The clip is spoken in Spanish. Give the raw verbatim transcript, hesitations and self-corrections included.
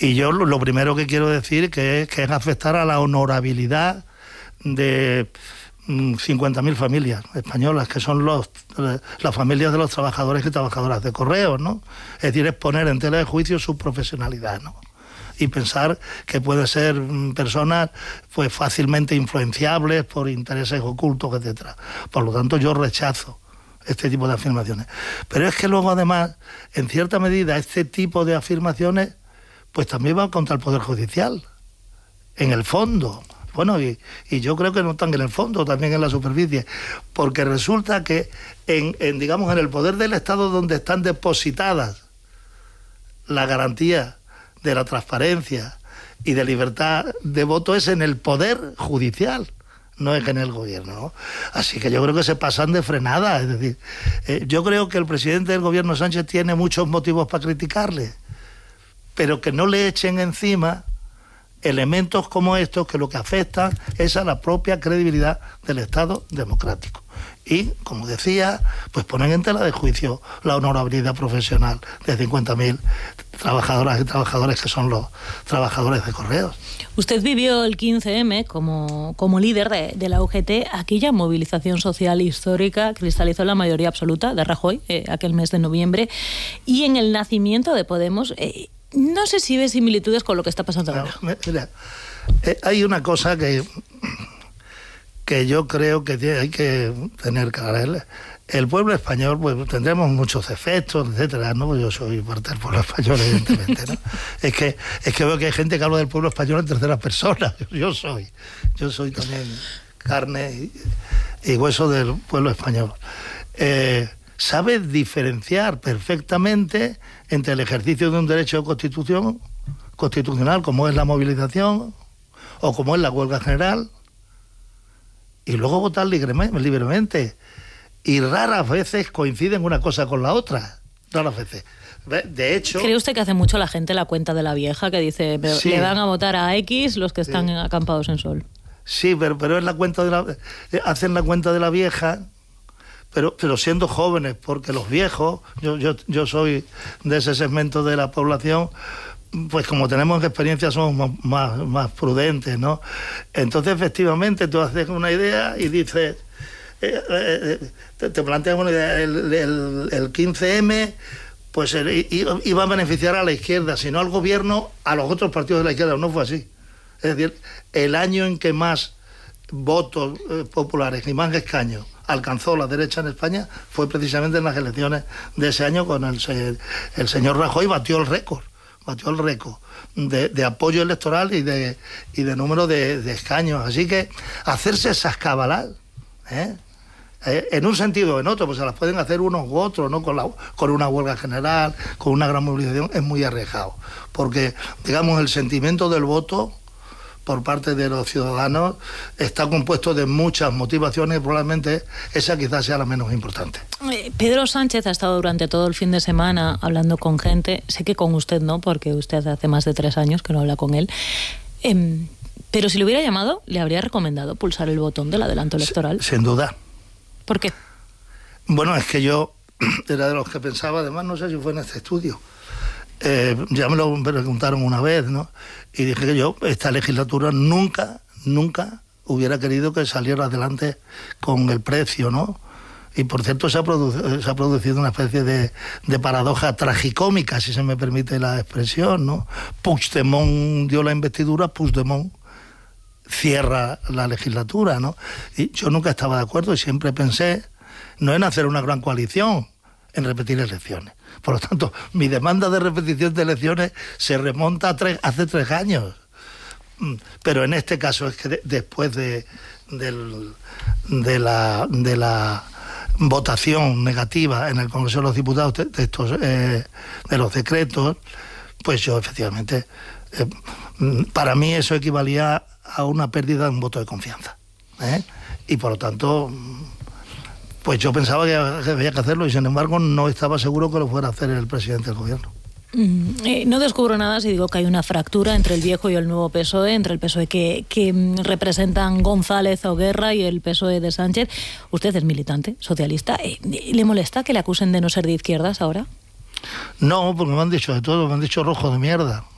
Y yo lo primero que quiero decir que es, que es afectar a la honorabilidad de cincuenta mil familias españolas, que son los las familias de los trabajadores y trabajadoras de correos, ¿no? Es decir, es poner en tela de juicio su profesionalidad, ¿no? Y pensar que pueden ser personas pues fácilmente influenciables por intereses ocultos, etcétera. Por lo tanto, yo rechazo este tipo de afirmaciones. Pero es que luego, además, en cierta medida, este tipo de afirmaciones pues también va contra el Poder Judicial, en el fondo. Bueno, y, y yo creo que no están en el fondo, también en la superficie, porque resulta que en, en digamos en el poder del Estado, donde están depositadas la garantía de la transparencia y de libertad de voto, es en el Poder Judicial, no es en el gobierno, ¿no? Así que yo creo que se pasan de frenada. Es decir, eh, yo creo que el presidente del gobierno, Sánchez, tiene muchos motivos para criticarle, pero que no le echen encima elementos como estos, que lo que afectan es a la propia credibilidad del Estado democrático. Y, como decía, pues ponen en tela de juicio la honorabilidad profesional de cincuenta mil trabajadoras y trabajadores que son los trabajadores de correos. Usted vivió el quince eme como, como líder de, de la U G T, aquella movilización social histórica cristalizó la mayoría absoluta de Rajoy, eh, aquel mes de noviembre, y en el nacimiento de Podemos... Eh, No sé si ve similitudes con lo que está pasando ahora. No, mira, eh, hay una cosa que, que yo creo que hay que tener clara. El, el pueblo español, pues tendremos muchos efectos, etcétera, ¿no? Yo soy parte del pueblo español, evidentemente, ¿no? Es que, es que veo que hay gente que habla del pueblo español en tercera persona. Yo, yo soy. Yo soy también carne y, y hueso del pueblo español. Eh, sabe diferenciar perfectamente entre el ejercicio de un derecho de constitución, constitucional, como es la movilización, o como es la huelga general, y luego votar libremente. Y raras veces coinciden una cosa con la otra. Raras veces. De hecho... ¿Cree usted que hace mucho la gente la cuenta de la vieja, que dice, pero sí, le van a votar a X los que están sí. acampados en Sol? Sí, pero, pero es la cuenta de la... hacen la cuenta de la vieja... Pero, pero siendo jóvenes, porque los viejos, yo, yo, yo soy de ese segmento de la población, pues como tenemos experiencia somos más, más, más prudentes, ¿no? Entonces, efectivamente, tú haces una idea y dices, eh, eh, te, te planteas una idea, el, el, el quince eme, pues iba a beneficiar a la izquierda, sino al gobierno, a los otros partidos de la izquierda. No fue así. Es decir, el año en que más votos eh, populares y más escaños alcanzó la derecha en España fue precisamente en las elecciones de ese año, con el, el señor Rajoy batió el récord, batió el récord de, de apoyo electoral y de, y de número de, de escaños. Así que hacerse esas cabalas, ¿eh? Eh, en un sentido o en otro, pues se las pueden hacer unos u otros, ¿no? Con, la, con una huelga general, con una gran movilización, es muy arriesgado, porque, digamos, el sentimiento del voto por parte de los ciudadanos está compuesto de muchas motivaciones, y probablemente esa quizás sea la menos importante. Pedro Sánchez ha estado durante todo el fin de semana hablando con gente, sé que con usted no, porque usted hace más de tres años que no habla con él, eh, pero si le hubiera llamado, ¿le habría recomendado pulsar el botón del adelanto electoral? Sin duda. ¿Por qué? Bueno, es que yo era de los que pensaba, además no sé si fue en este estudio, Eh, ya me lo preguntaron una vez, ¿no? Y dije que yo, esta legislatura, nunca, nunca hubiera querido que saliera adelante con el precio, ¿no? Y por cierto, se ha, produ- se ha producido una especie de, de paradoja tragicómica, si se me permite la expresión, ¿no? Puigdemont dio la investidura, Puigdemont cierra la legislatura, ¿no? Y yo nunca estaba de acuerdo y siempre pensé, no en hacer una gran coalición, en repetir elecciones. Por lo tanto, mi demanda de repetición de elecciones se remonta a tres, hace tres años. Pero en este caso es que de, después de, del, de, la, de la votación negativa en el Congreso de los Diputados de, de, estos, eh, de los decretos, pues yo efectivamente, eh, para mí eso equivalía a una pérdida de un voto de confianza. ¿eh? Y por lo tanto... pues yo pensaba que había que hacerlo y sin embargo no estaba seguro que lo fuera a hacer el presidente del gobierno. Mm, eh, no descubro nada si digo que hay una fractura entre el viejo y el nuevo P S O E, entre el P S O E que, que representan González o Guerra y el P S O E de Sánchez. Usted es militante, socialista. Eh, ¿Le molesta que le acusen de no ser de izquierdas ahora? No, porque me han dicho de todo, me han dicho rojo de mierda.